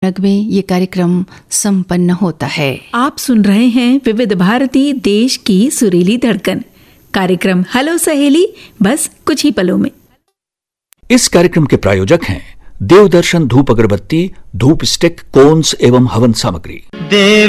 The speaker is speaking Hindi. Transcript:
नगमे ये कार्यक्रम संपन्न होता है। आप सुन रहे हैं विविध भारती, देश की सुरीली धड़कन। कार्यक्रम हेलो सहेली, बस कुछ ही पलों में। इस कार्यक्रम के प्रायोजक हैं देवदर्शन धूप अगरबत्ती, धूप स्टिक, कोन्स एवं हवन सामग्री।